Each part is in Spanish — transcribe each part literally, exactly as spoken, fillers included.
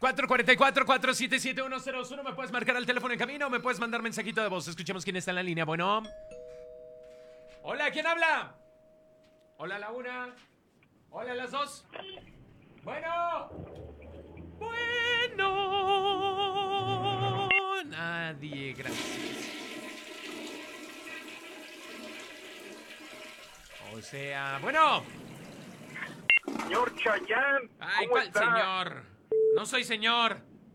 cuatro cuatro cuatro, cuatro siete siete, uno cero uno. Me puedes marcar al teléfono en camino o me puedes mandar mensajito de voz. Escuchemos quién está en la línea. Bueno. Hola, ¿quién habla? Hola, la una. Hola, las dos. Bueno. Bueno. Nadie, gracias. O sea, bueno. Señor Chayán, Ay, ¿cómo ¿cuál está? señor? No soy señor.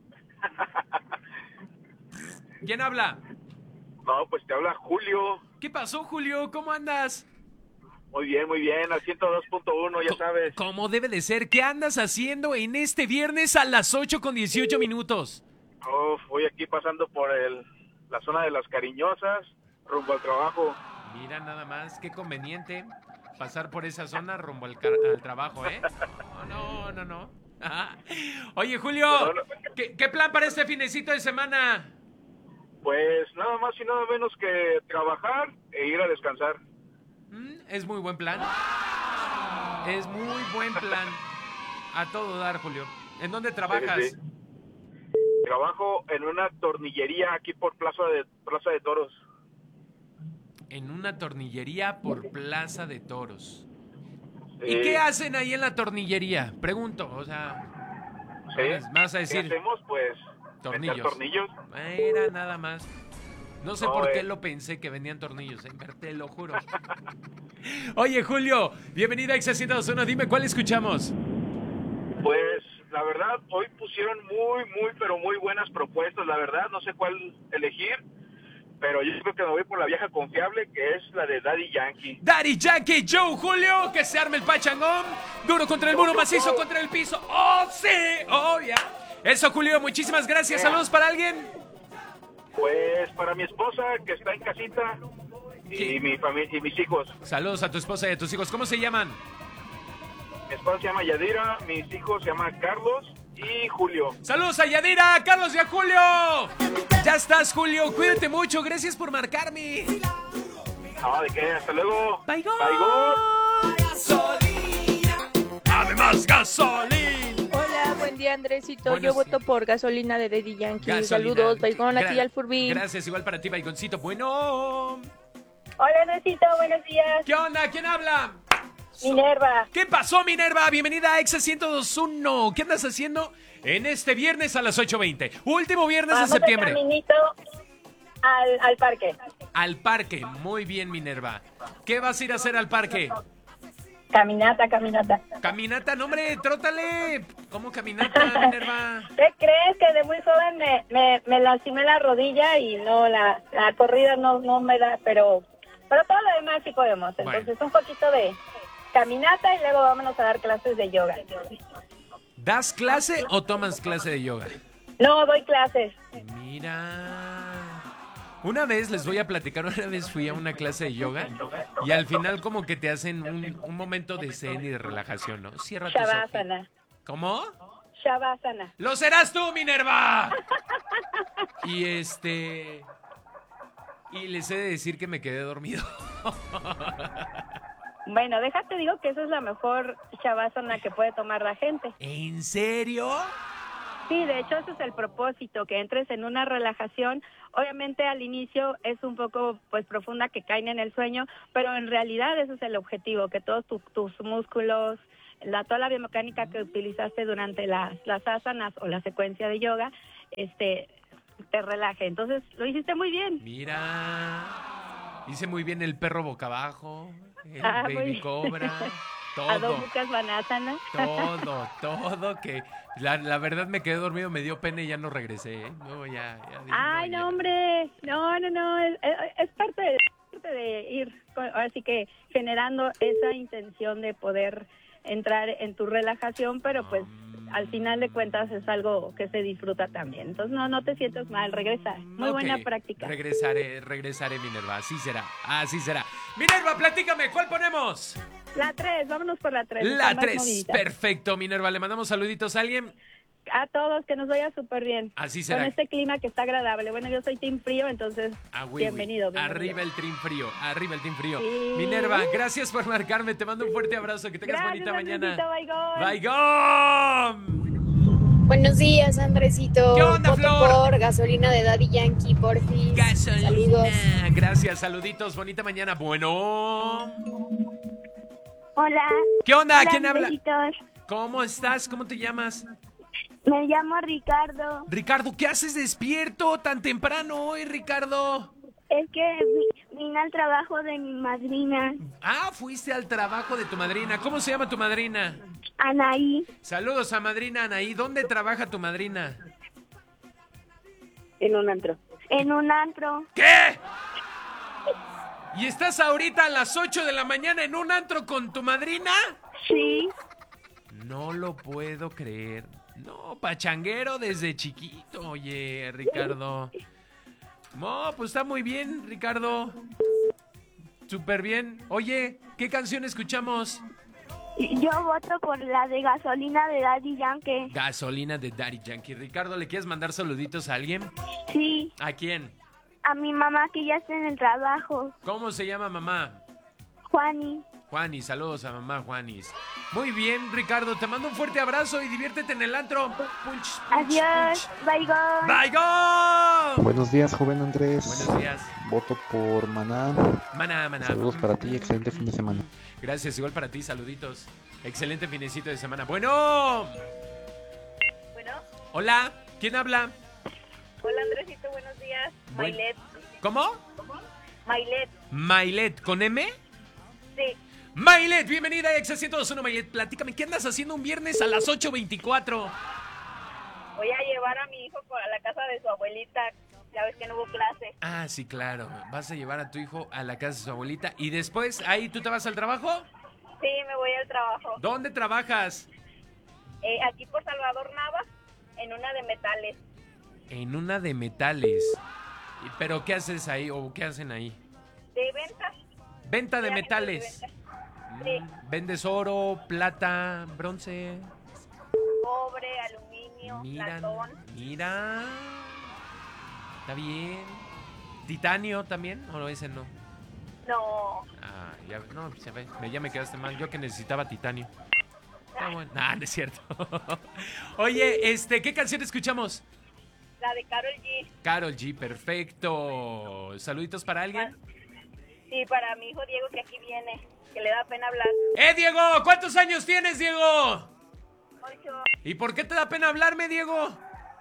¿Quién habla? No, pues te habla Julio. ¿Qué pasó, Julio? ¿Cómo andas? Muy bien, muy bien, al ciento dos punto uno, ya Co- sabes. ¿Cómo debe de ser? ¿Qué andas haciendo en este viernes a las ocho con dieciocho minutos? Uf, voy aquí pasando por el, la zona de las Cariñosas, rumbo al trabajo. Mira nada más, qué conveniente pasar por esa zona rumbo al, car- al trabajo, ¿eh? No, no, no, no. Ajá. Oye, Julio, Bueno, no- ¿qué, qué plan para este finecito de semana? Pues nada más y nada menos que trabajar e ir a descansar. Mm, Es muy buen plan. Es muy buen plan. A todo dar, Julio. ¿En dónde trabajas? Sí, sí. Trabajo en una tornillería aquí por Plaza de Plaza de Toros. En una tornillería por Plaza de Toros. Sí. ¿Y qué hacen ahí en la tornillería? Pregunto, o sea, Sí. me vas a ¿Qué decir hacemos? Pues tornillos. vender tornillos. Era nada más. No sé No, por eh. qué lo pensé que vendían tornillos, eh, pero te lo juro. Oye, Julio, bienvenida a Exa ciento dos punto uno. Dime, ¿cuál escuchamos? Pues la verdad, hoy pusieron muy, muy, pero muy buenas propuestas, la verdad, no sé cuál elegir, pero yo creo que me voy por la vieja confiable, que es la de Daddy Yankee. Daddy Yankee, Joe, Julio, que se arme el pachangón. Duro contra el muro, macizo contra el piso. ¡Oh, sí! ¡Oh, ya! Eso, Julio, muchísimas gracias. Saludos para alguien. Pues para mi esposa, que está en casita, ¿Qué? y mi familia y mis hijos. Saludos a tu esposa y a tus hijos. ¿Cómo se llaman? Mi esposa se llama Yadira, mis hijos se llaman Carlos y Julio. Saludos a Yadira, a Carlos y a Julio. Ya estás, Julio. Cuídate mucho. Gracias por marcarme. No, ¿de qué? Hasta luego. Bye, gol. Bye, gol. Además, gasolina. Hola, buen día, Andresito. Buenos Yo voto días. por gasolina de Daddy Yankee. Gasolina. Saludos, Baigón, a ti Gra- y al Furby. Gracias, igual para ti, Baigoncito. Bueno. Hola, Andresito, buenos días. ¿Qué onda? ¿Quién habla? Minerva. ¿Qué pasó, Minerva? Bienvenida a Exa ciento dos punto uno. ¿Qué andas haciendo en este viernes a las ocho veinte? Último viernes Vamos de septiembre. de caminito al, al parque. Al parque. Muy bien, Minerva. ¿Qué vas a ir a hacer al parque? Caminata, caminata. Caminata, no, hombre, trótale. ¿Cómo caminata, Minerva? ¿Qué crees? Que de muy joven me, me, me lastimé la rodilla y no, la, la corrida no, no me da, pero, pero todo lo demás sí podemos. Entonces un poquito de caminata y luego vámonos a dar clases de yoga. ¿Das clase o tomas clase de yoga? No, doy clases. Mira. Una vez les voy a platicar, una vez fui a una clase de yoga y al final como que te hacen un, un momento de zen y de relajación, ¿no? Cierra tus ojos. Shavasana. ¿Cómo? Shavasana. ¡Lo serás tú, Minerva! Y este... Y les he de decir que me quedé dormido. Bueno, déjate digo que esa es la mejor Shavasana que puede tomar la gente. ¿En serio? Sí, de hecho ese es el propósito, que entres en una relajación. Obviamente al inicio es un poco pues profunda, que caen en el sueño, pero en realidad ese es el objetivo, que todos tu, tus músculos, la, toda la biomecánica que utilizaste durante las, las asanas o la secuencia de yoga, este, te relaje. Entonces lo hiciste muy bien. Mira, hice muy bien el perro boca abajo, el Ah, muy baby bien. cobra, Adho todo, Mukha Svanasana. todo, todo, que la, la verdad me quedé dormido, me dio pena y ya no regresé, ¿eh? No, ya, ya dije, Ay, ya. no, hombre, no, no, no, es, es- es parte de, parte de ir, con- ahora sí que generando esa intención de poder entrar en tu relajación, pero pues al final de cuentas es algo que se disfruta también. Entonces no, no te sientas mal, regresa. Muy Ok, buena práctica. Regresaré, regresaré, Minerva, así será, así será. Minerva, platícame, ¿cuál ponemos? La tres, vámonos por la tres. La está más tres, movidita. perfecto, Minerva, le mandamos saluditos a alguien. A todos, que nos vaya súper bien. Así será. Con este clima que está agradable. Bueno, yo soy team frío, entonces Ah, güey, bienvenido, güey. bienvenido. Arriba el team frío, arriba el team frío. Sí. Minerva, gracias por marcarme, te mando un fuerte abrazo, que tengas Gracias, bonita mañana. Andresito, bye, gol. Bye, gol. Buenos días, Andresito. ¿Qué onda, Voto Flor? por gasolina de Daddy Yankee, por fin. Gasolina. Saludos. Gracias, saluditos. Bonita mañana. Bueno. Hola. ¿Qué onda? Hola, ¿Quién habla? Andresitos. ¿Cómo estás? ¿Cómo te llamas? Me llamo Ricardo. Ricardo, ¿qué haces despierto tan temprano hoy, Ricardo? Es que vi- vine al trabajo de mi madrina, Ah, fuiste al trabajo de tu madrina. ¿Cómo se llama tu madrina? Anaí, Saludos a madrina Anaí. ¿Dónde trabaja tu madrina? En un antro. en un antro. ¿Qué? ¿Y estás ahorita a las ocho de la mañana en un antro con tu madrina? Sí, No lo puedo creer. No, pachanguero desde chiquito, oye, Ricardo. No, pues está muy bien, Ricardo. Súper bien. Oye, ¿qué canción escuchamos? yo voto por la de gasolina de Daddy Yankee. Gasolina de Daddy Yankee. Ricardo, ¿le quieres mandar saluditos a alguien? Sí, ¿A quién? a mi mamá que ya está en el trabajo, ¿Cómo se llama mamá? Juani. Juanis, saludos a mamá Juanis. Muy bien, Ricardo, te mando un fuerte abrazo y diviértete en el antro. Punch, punch, Adiós, bye punch. bye. ¡Bye, go! Buenos días, joven Andrés. Buenos días. Voto por Maná. Maná, maná. Saludos para ti, excelente fin de semana. Gracias, igual para ti, saluditos. Excelente finecito de semana. Bueno. Bueno, Hola, ¿quién habla? hola Andresito, buenos días. Buen- Mailet, ¿Cómo? Mailet, Mailet, ¿con M? sí. Mailet, bienvenida a Exa ciento dos punto uno. Mailet, platícame, ¿qué andas haciendo un viernes a las ocho veinticuatro? Voy a llevar a mi hijo a la casa de su abuelita. Ya ves que no hubo clase. Ah, sí, claro. Vas a llevar a tu hijo a la casa de su abuelita y después, ¿ahí tú te vas al trabajo? Sí, me voy al trabajo. ¿Dónde trabajas? Eh, aquí por Salvador Nava, en una de metales. En una de metales. ¿Y- ¿Pero qué haces ahí o qué hacen ahí? ¿De venta? Venta de Sí, metales. de Sí. Mm, ¿Vendes oro, plata, bronce? Cobre, aluminio, Mira, latón. mira. Está bien. ¿Titanio también? ¿O no, ese no? No, Ah, ya, no, pues ya, ves, me- ya me quedaste mal. Yo que necesitaba titanio. Está bueno. Nah, no es cierto. Oye, este, ¿qué canción escuchamos? la de Karol G. Karol G, perfecto. ¿Saluditos para alguien? Sí, para mi hijo Diego que aquí viene, que le da pena hablar. ¡Eh, Diego! ¿Cuántos años tienes, Diego? Ocho. ¿Y por qué te da pena hablarme, Diego?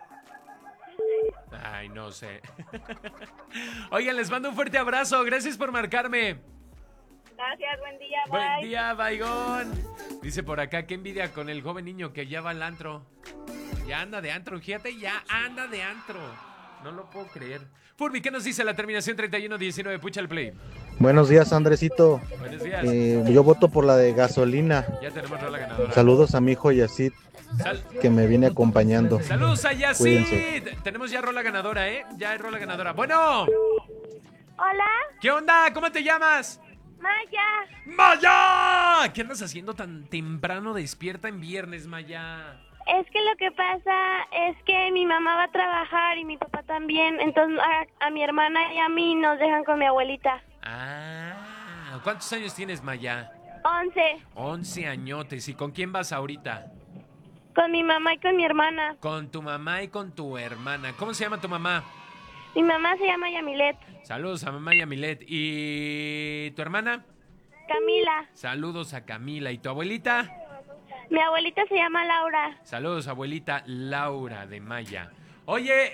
Ay, no sé. Oigan, les mando un fuerte abrazo. Gracias por marcarme. Gracias, buen día, bye. Buen día, Baigón. Dice por acá, qué envidia con el joven niño que ya va al antro. Ya anda de antro, fíjate, ya anda de antro. No lo puedo creer. Furby, ¿qué nos dice la terminación treinta y uno diecinueve? Pucha el play. Buenos días, Andresito. Buenos días. Eh, yo voto por la de gasolina. Ya tenemos rola ganadora. Saludos a mi hijo Yacid, Sal- que me viene acompañando. Saludos a Yacid. Cuídense. Tenemos ya rola ganadora, ¿eh? Ya hay rola ganadora. Bueno, Hola, ¿qué onda? ¿Cómo te llamas? Maya. ¡Maya! ¿Qué andas haciendo tan temprano despierta en viernes, Maya? Es que lo que pasa es que mi mamá va a trabajar y mi papá también, entonces a, a mi hermana y a mí nos dejan con mi abuelita. Ah, ¿cuántos años tienes, Maya? Once, Once añotes. ¿Y con quién vas ahorita? con mi mamá y con mi hermana. Con tu mamá y con tu hermana. ¿Cómo se llama tu mamá? Mi mamá se llama Yamilet. Saludos a mamá y a Milet. ¿Y tu hermana? Camila. Saludos a Camila. ¿Y tu abuelita? Mi abuelita se llama Laura. Saludos, abuelita Laura de Maya. Oye,